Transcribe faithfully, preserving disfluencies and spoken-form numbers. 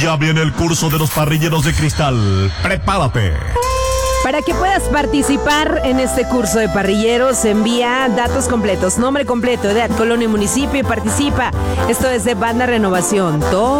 Ya viene el curso de los parrilleros de cristal. Prepárate. Para que puedas participar en este curso de parrilleros, envía datos completos, nombre completo, edad, colonia y municipio y participa. Esto es de Banda Renovación. Todo